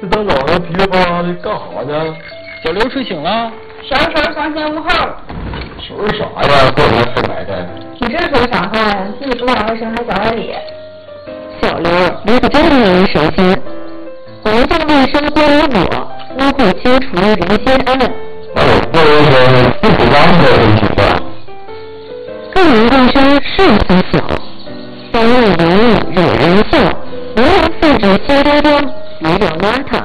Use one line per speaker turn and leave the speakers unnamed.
这大早上噼里啪啦的干啥呢？
小刘睡醒了。
啥上线物号？
收拾啥呀？过来吃买的。
你这说啥话呀？自己不打卫生还小爱理。
小刘，你可真令人省心。环境卫生归我，屋后清除人先安。
那我做一个不主张的问题吧。
个人卫生事虽小，三日容易惹人笑，无人复制新高端，别惹邋遢。